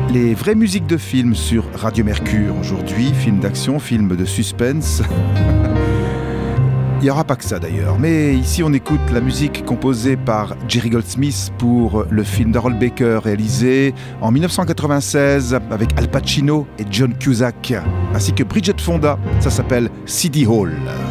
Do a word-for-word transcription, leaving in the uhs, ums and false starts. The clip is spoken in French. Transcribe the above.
Les vraies musiques de films sur Radio Mercure. Aujourd'hui, film d'action, film de suspense. Il n'y aura pas que ça d'ailleurs, mais ici on écoute la musique composée par Jerry Goldsmith pour le film d'Harold Baker réalisé en dix-neuf cent quatre-vingt-seize avec Al Pacino et John Cusack, ainsi que Bridget Fonda. Ça s'appelle City Hall.